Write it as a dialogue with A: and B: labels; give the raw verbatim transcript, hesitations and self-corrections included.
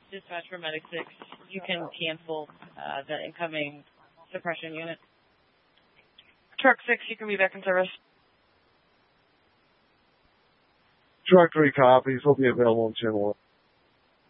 A: Dispatch for Medic six. You can cancel uh, the incoming suppression unit. Truck six, you can be back in service.
B: Truck three copies. Will be available on channel one.